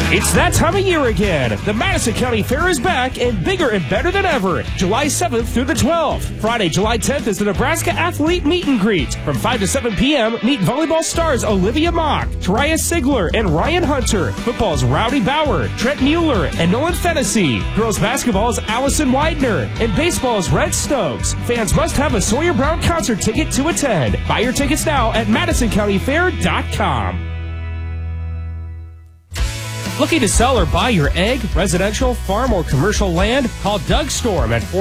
It's that time of year again. The Madison County Fair is back and bigger and better than ever. July 7th through the 12th. Friday, July 10th is the Nebraska Athlete Meet and Greet. From 5 to 7 p.m., meet volleyball stars Olivia Mock, Tariah Sigler, and Ryan Hunter. Football's Rowdy Bauer, Trent Mueller, and Nolan Fennessy. Girls basketball is Allison Widener, and baseball is Red Stokes. Fans must have a Sawyer Brown concert ticket to attend. Buy your tickets now at MadisonCountyFair.com. Looking to sell or buy your egg, residential, farm, or commercial land? Call Doug Storm at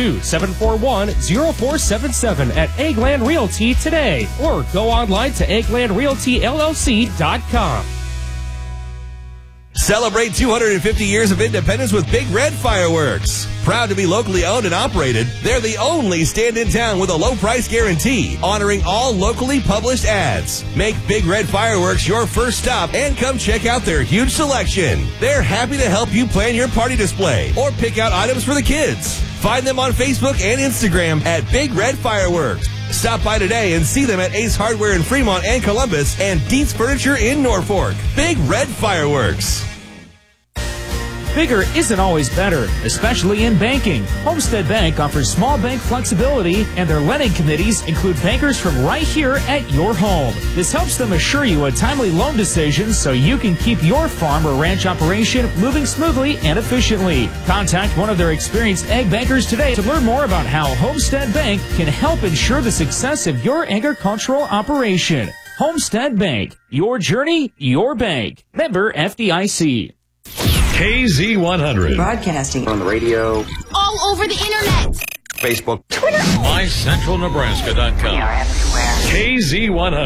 402-741-0477 at Eggland Realty today, or go online to egglandrealtyllc.com. Celebrate 250 years of independence with Big Red Fireworks. Proud to be locally owned and operated, they're the only stand in town with a low price guarantee, honoring all locally published ads. Make Big Red Fireworks your first stop and come check out their huge selection. They're happy to help you plan your party display or pick out items for the kids. Find them on Facebook and Instagram at Big Red Fireworks. Stop by today and see them at Ace Hardware in Fremont and Columbus and Dietz Furniture in Norfolk. Big Red Fireworks. Bigger isn't always better, especially in banking. Homestead Bank offers small bank flexibility, and their lending committees include bankers from right here at your home. This helps them assure you a timely loan decision so you can keep your farm or ranch operation moving smoothly and efficiently. Contact one of their experienced ag bankers today to learn more about how Homestead Bank can help ensure the success of your agricultural operation. Homestead Bank, your journey, your bank. Member FDIC. KZ100. Broadcasting on the radio, all over the internet, Facebook, Twitter, MyCentralNebraska.com. we are everywhere. KZ100.